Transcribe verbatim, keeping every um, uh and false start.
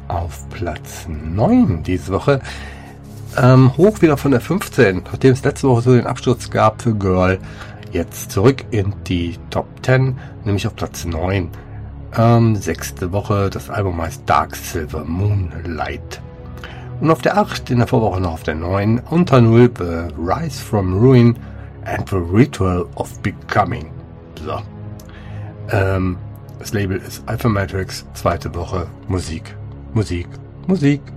auf Platz neun diese Woche. Ähm, hoch wieder von der fünfzehn, nachdem es letzte Woche so den Absturz gab für Girl. Jetzt zurück in die Top zehn, nämlich auf Platz neun. Ähm, sechste Woche, das Album heißt Dark Silver Moonlight. Und auf der acht, in der Vorwoche noch auf der neun, unter null, The Rise from Ruin and the Ritual of Becoming. So. Ähm, das Label ist Alpha Matrix, zweite Woche, Musik, Musik, Musik.